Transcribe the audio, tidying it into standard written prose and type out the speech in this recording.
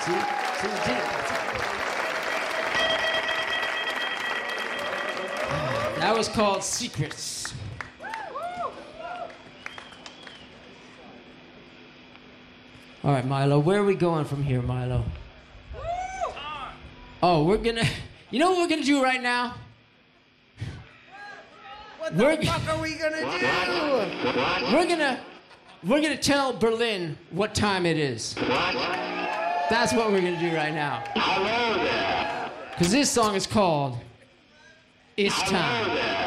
That was called Secrets. All right, Milo, where are we going from here, Milo? Oh, we're gonna... You know what we're gonna do right now? What the fuck are we gonna do? We're gonna tell Berlin what time it is. That's what we're gonna do right now. Hello there. Because this song is called It's Time. Hello there.